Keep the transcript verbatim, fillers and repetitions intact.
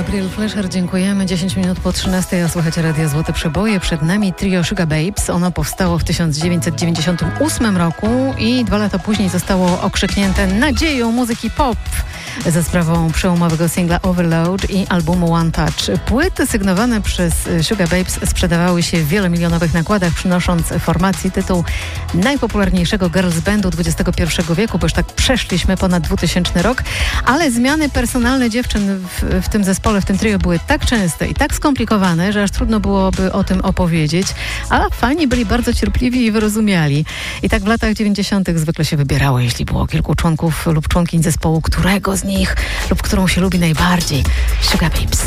Gabriel Flesher, dziękujemy. dziesięć minut po trzynastej, a słuchacie Radia Złote Przeboje. Przed nami trio Sugar Babes. Ono powstało w tysiąc dziewięćset dziewięćdziesiątym ósmym roku i dwa lata później zostało okrzyknięte nadzieją muzyki pop za sprawą przełomowego singla Overload i albumu One Touch. Płyty sygnowane przez Sugar Babes sprzedawały się w wielomilionowych nakładach, przynosząc formacji tytuł najpopularniejszego girls bandu dwudziestego pierwszego wieku, bo już tak przeszliśmy ponad dwutysięczny rok, ale zmiany personalne dziewczyn w, w tym zespole, w tym trio były tak częste i tak skomplikowane, że aż trudno byłoby o tym opowiedzieć, a fani byli bardzo cierpliwi i wyrozumiali. I tak w latach dziewięćdziesiątych zwykle się wybierało, jeśli było kilku członków lub członkiń zespołu, którego z nich lub którą się lubi najbardziej. Sugar Babes.